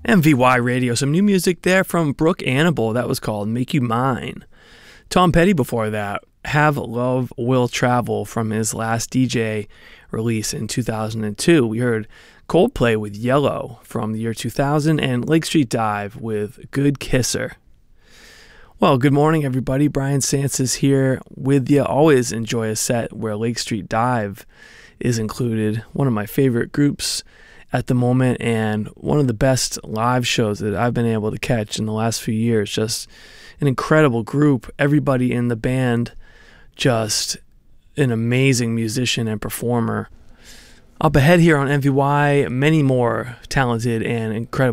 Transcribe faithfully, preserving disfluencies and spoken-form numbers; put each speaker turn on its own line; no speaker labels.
M V Y Radio, some new music there from Brooke Annable. That was called Make You Mine. Tom Petty before that, Have Love Will Travel from his last D J release in two thousand two. We heard Coldplay with Yellow from the year two thousand and Lake Street Dive with Good Kisser. Well, good morning, everybody. Brian Sances here with you. Always enjoy a set where Lake Street Dive is included. One of my favorite groups at the moment and one of the best live shows that I've been able to catch in the last few years. Just an incredible group. Everybody in the band, just an amazing musician and performer. Up ahead here on M V Y, many more talented and incredible